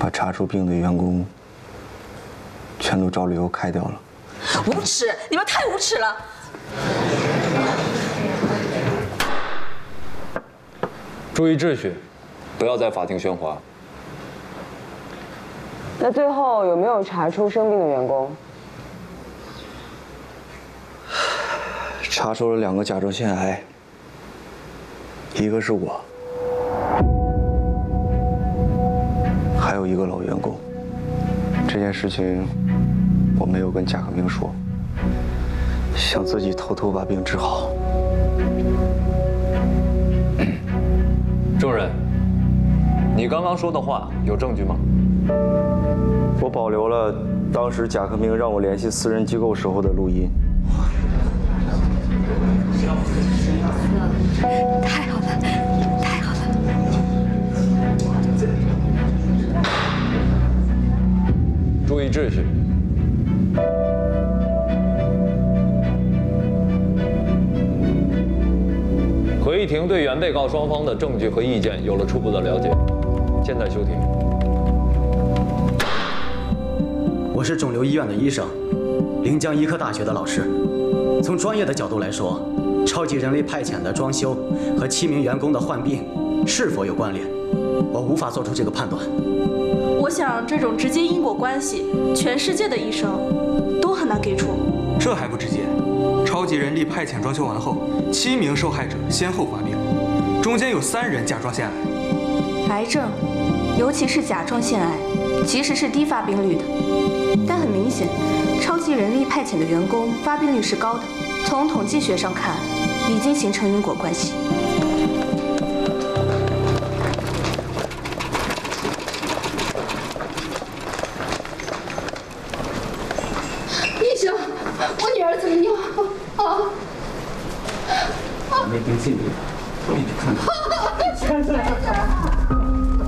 把查出病的员工全都照理由开掉了。 无耻！你们太无耻了！ 注意秩序，不要在法庭喧哗。 那最后有没有查出生病的员工？ 查出了2个甲状腺癌，一个是我，还有一个老员工。这件事情我没有跟贾克明说，想自己偷偷把病治好。 证人，你刚刚说的话有证据吗？ 我保留了当时贾克明让我联系私人机构时候的录音。 太好了，太好了！ 注意秩序。合议庭对原被告双方的证据和意见有了初步的了解，现在休庭。 我是肿瘤医院的医生，临江医科大学的老师。从专业的角度来说，超级人力派遣的装修和7名员工的患病是否有关联，我无法做出这个判断。 我想这种直接因果关系，全世界的医生都很难给出。 这还不直接？超级人力派遣装修完后，7名受害者先后发病，中间有3人甲状腺癌。 癌症，尤其是甲状腺癌，其实是低发病率的，但很明显，超级人力派遣的员工发病率是高的。从统计学上看，已经形成因果关系。 医生，我女儿怎么样？啊！ 没病进病，你去看看。